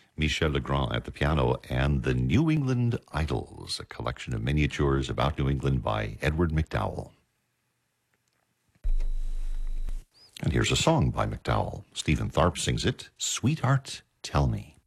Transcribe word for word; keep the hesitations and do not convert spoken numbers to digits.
Michel Legrand at the piano, and The New England Idols, a collection of miniatures about New England by Edward McDowell. And here's a song by McDowell. Stephen Tharp sings it, Sweetheart, Tell Me.